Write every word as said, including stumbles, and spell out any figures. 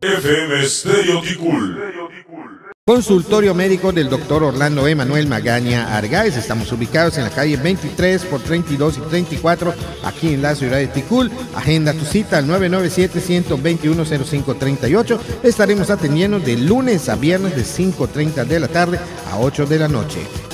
F M Estéreo Ticul. Consultorio médico del doctor Orlando Emanuel Magaña Argáez. Estamos ubicados en la calle veintitrés por treinta y dos y treinta y cuatro, aquí en la ciudad de Ticul. Agenda tu cita al nueve nueve siete, uno dos uno, cero cinco tres ocho. Estaremos atendiendo de lunes a viernes de cinco y media de la tarde a ocho de la noche.